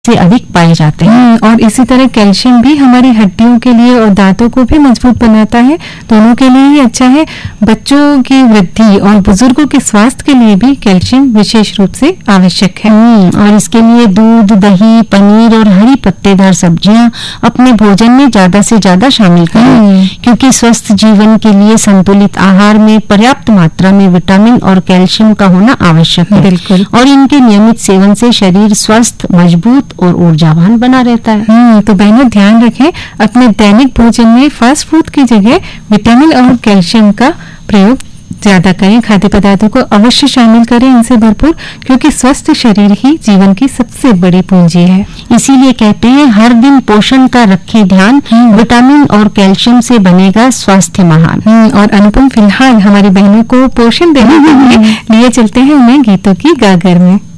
से अधिक पाए जाते हैं। और इसी तरह कैल्शियम भी हमारी हड्डियों के लिए और दांतों को भी मजबूत बनाता है, दोनों के लिए ही अच्छा है। बच्चों की वृद्धि और बुजुर्गों के स्वास्थ्य के लिए भी कैल्शियम विशेष रूप से आवश्यक है। और इसके लिए दूध, दही, पनीर और हरी पत्तेदार सब्जियां अपने भोजन में ज्यादा से ज्यादा शामिल करें, क्योंकि स्वस्थ जीवन के लिए संतुलित आहार में पर्याप्त मात्रा में विटामिन और कैल्शियम का होना आवश्यक है। बिल्कुल। और इनके नियमित सेवन से शरीर स्वस्थ, मजबूत और ऊर्जावान बना रहता है। तो बहनों ध्यान रखें, अपने दैनिक भोजन में फास्ट फूड की जगह विटामिन और कैल्शियम का प्रयोग ज्यादा करें। खाद्य पदार्थों को अवश्य शामिल करें इनसे भरपूर, क्योंकि स्वस्थ शरीर ही जीवन की सबसे बड़ी पूंजी है। इसीलिए कहते हैं हर दिन पोषण का रखें ध्यान, विटामिन और कैल्शियम से बनेगा स्वास्थ्य महान। और अनुपम, फिलहाल हमारी बहनों को पोषण देने के लिए चलते हैं उन्हें गीतों की गागर में।